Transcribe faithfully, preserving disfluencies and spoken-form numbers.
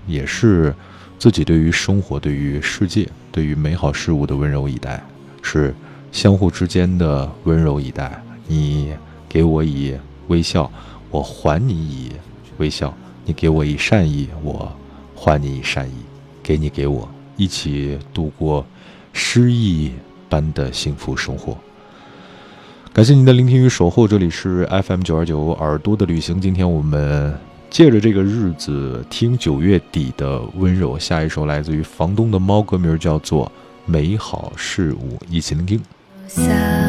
也是自己对于生活、对于世界、对于美好事物的温柔以待，是相互之间的温柔以待。你给我以微笑，我还你以微笑；你给我以善意，我还你以善意。给你给我，一起度过诗意般的幸福生活。感谢您的聆听与守候，这里是 F M 九二九耳朵的旅行。今天我们借着这个日子听九月底的温柔，下一首来自于房东的猫，歌名叫做《美好事物》，一起聆听。